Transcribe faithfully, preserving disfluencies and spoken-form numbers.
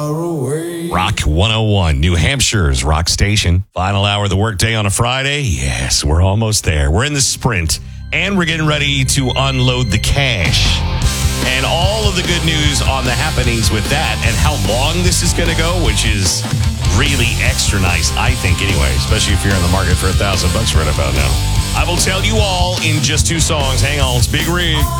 Rock one oh one, New Hampshire's rock station. Final hour of the workday on a Friday. Yes, we're almost there. We're in the sprint, and we're getting ready to unload the cash. And all of the good news on the happenings with that and how long this is going to go, which is really extra nice, I think, anyway, especially if you're in the market for a thousand bucks right about now. I will tell you all in just two songs. Hang on, it's Big Rig.